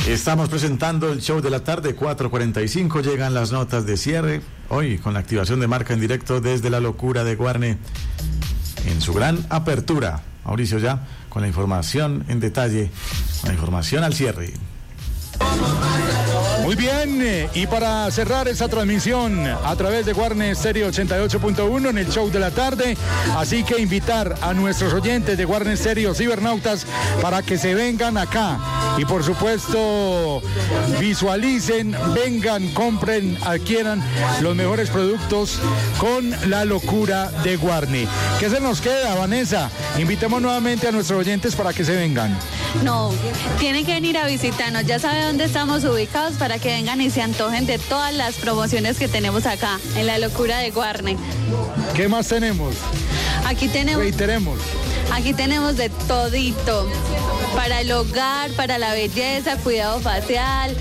Estamos presentando el show de la tarde, 4:45, llegan las notas de cierre, hoy con la activación de marca en directo desde la locura de Guarne, en su gran apertura. Mauricio ya con la información en detalle, con la información al cierre. Muy bien, y para cerrar esta transmisión a través de Guarne Stereo 88.1 en el show de la tarde, así que invitar a nuestros oyentes de Guarne Stereo Cibernautas para que se vengan acá y por supuesto visualicen, vengan, compren, adquieran los mejores productos con la locura de Guarne. ¿Qué se nos queda, Vanessa? Invitemos nuevamente a nuestros oyentes para que se vengan. No, tienen que venir a visitarnos, ya saben dónde estamos ubicados para que vengan y se antojen de todas las promociones que tenemos acá, en la locura de Guarne. ¿Qué más tenemos? Aquí tenemos... Reiteremos. Aquí tenemos de todito, para el hogar, para la belleza, cuidado facial,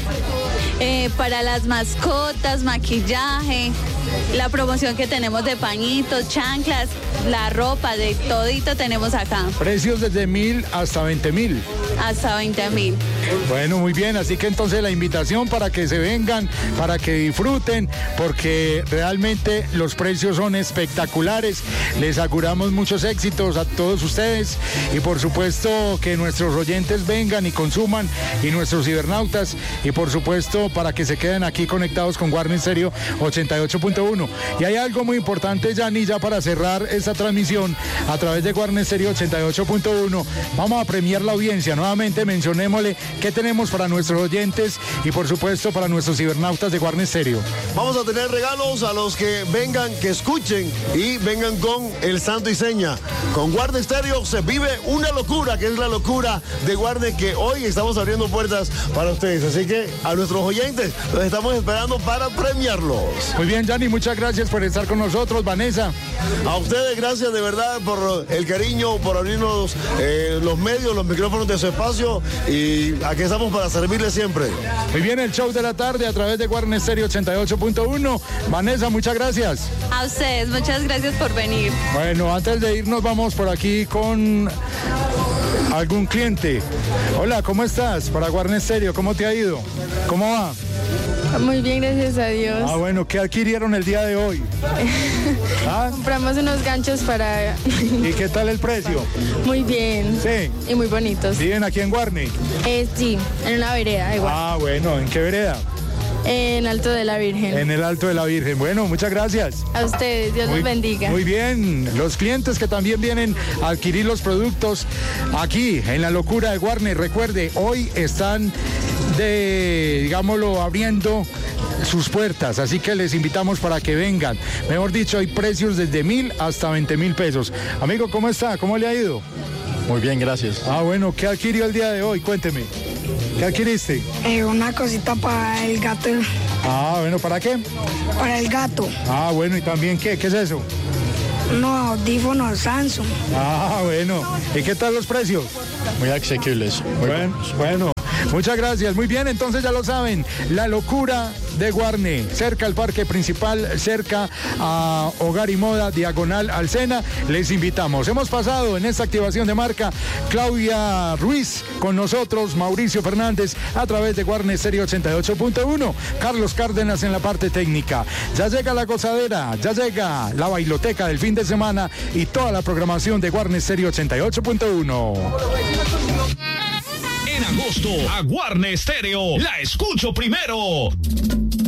para las mascotas, maquillaje, la promoción que tenemos de pañitos, chanclas, la ropa, de todito tenemos acá. Precios desde 1,000 hasta 20,000. Hasta 20,000. Bueno, muy bien, así que entonces la invitación para que se vengan, para que disfruten, porque realmente los precios son espectaculares. Les auguramos muchos éxitos a todos ustedes y por supuesto que nuestros oyentes vengan y consuman, y nuestros cibernautas, y por supuesto para que se queden aquí conectados con Guarne Stereo 88.1. Y hay algo muy importante, Yanni, ya para cerrar esta transmisión a través de Guarne Stereo 88.1. Vamos a premiar la audiencia. Nuevamente mencionémosle qué tenemos para nuestros oyentes y por supuesto para nuestros cibernautas de Guarne Stereo. Vamos a tener regalos a los que vengan, que escuchen y vengan con el santo y seña. Con Guarne Stereo se vive una locura, que es la locura de Guarne, que hoy estamos abriendo puertas para ustedes. Así que a nuestros oyentes los estamos esperando para premiarlos. Muy bien, Yanni, muchas gracias por estar con nosotros. Vanessa. A ustedes gracias de verdad por el cariño, por abrirnos los medios, los micrófonos de su espacio, y aquí estamos para servirles siempre. Muy bien, el show de la tarde a través de Guarne Stereo 88.1. Vanessa, muchas gracias. A ustedes, muchas gracias por venir. Bueno, antes de irnos vamos por aquí con algún cliente. Hola, ¿cómo estás? Para Guarne Stereo, ¿cómo te ha ido? ¿Cómo va? Muy bien, gracias a Dios. Ah, bueno, ¿qué adquirieron el día de hoy? ¿Ah? Compramos unos ganchos para... ¿Y qué tal el precio? Muy bien. Sí. Y muy bonitos. ¿Viven aquí en Guarne? Sí, en una vereda igual. Ah, bueno, ¿en qué vereda? En Alto de la Virgen. En el Alto de la Virgen. Bueno, muchas gracias. A ustedes, Dios los bendiga. Muy bien, los clientes que también vienen a adquirir los productos aquí en la locura de Guarne. Recuerde, hoy están digámoslo, abriendo sus puertas, así que les invitamos para que vengan. Mejor dicho, hay precios desde 1,000 hasta 20,000 pesos. Amigo, ¿cómo está? ¿Cómo le ha ido? Muy bien, gracias. Ah, bueno, ¿qué adquirió el día de hoy? Cuénteme. ¿Qué adquiriste? Una cosita para el gato. Ah, bueno, ¿para qué? Para el gato. Ah, bueno, ¿y también qué? ¿Qué es eso? Unos audífonos Samsung. Ah, bueno. ¿Y qué tal los precios? Muy asequibles. Bueno. Muchas gracias. Muy bien, entonces ya lo saben, la locura de Guarne, cerca al parque principal, cerca a Hogar y Moda, diagonal al Sena. Les invitamos. Hemos pasado en esta activación de marca Claudia Ruiz con nosotros, Mauricio Fernández a través de Guarne Stereo 88.1, Carlos Cárdenas en la parte técnica. Ya llega la gozadera, ya llega la bailoteca del fin de semana y toda la programación de Guarne Stereo 88.1. En agosto, a Guarne Stereo la escucho primero.